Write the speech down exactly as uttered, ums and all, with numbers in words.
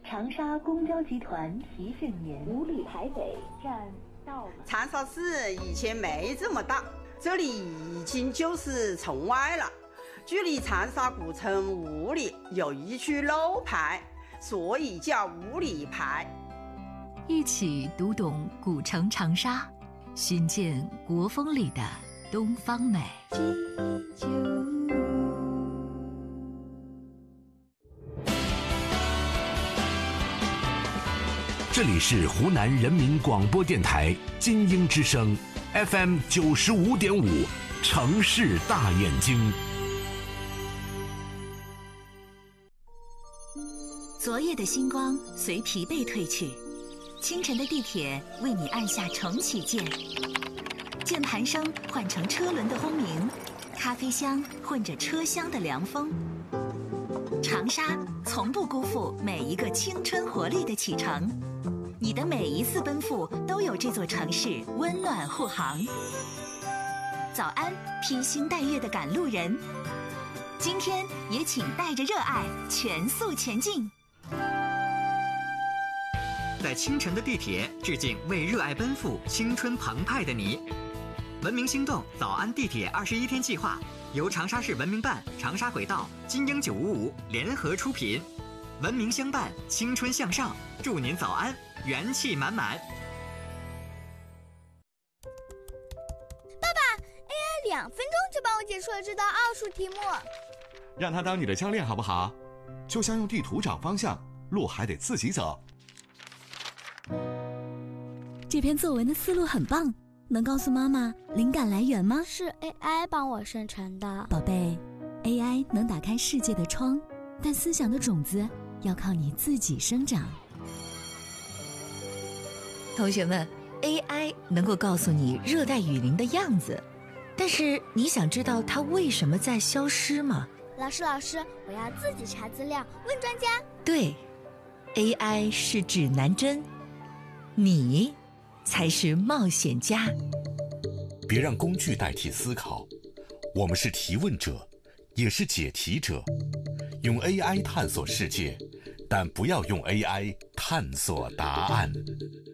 长沙公交集团提醒您：五里台北站到了。 长沙市以前没这么大，这里已经就是城外了。距离长沙古城五里有一区路牌，所以叫五里牌。 一起读懂古城长沙，寻见国风里的东方美。 这里是湖南人民广播电台金鹰之声 F M 九十五点五，城市大眼睛。 昨夜的星光随疲惫褪去，清晨的地铁为你按下重启键，键盘声换成车轮的轰鸣，咖啡香混着车厢的凉风。长沙从不辜负每一个青春活力的启程，你的每一次奔赴都有这座城市温暖护航。早安，披星戴月的赶路人，今天也请带着热爱全速前进。 在清晨的地铁致敬为热爱奔赴、青春澎湃的你。文明星动早安地铁二十一天计划由长沙市文明办、长沙轨道、金鹰九五五联合出品，文明相伴，青春向上，祝您早安，元气满满。 爸爸 ，A I 两分钟就帮我解出了这道奥数题目。 让他当你的教练好不好？就像用地图找方向，路还得自己走。 这篇作文的思路很棒，能告诉妈妈灵感来源吗？ 是 A I 帮我生成的。 宝贝， A I 能打开世界的窗，但思想的种子要靠你自己生长。 同学们， A I 能够告诉你热带雨林的样子，但是你想知道它为什么在消失吗？ 老师老师，我要自己查资料，问专家。 对， A I 是指南针，你才是冒险家。 别让工具代替思考，我们是提问者，也是解题者。用 A I 探索世界，但不要用 A I 探索答案。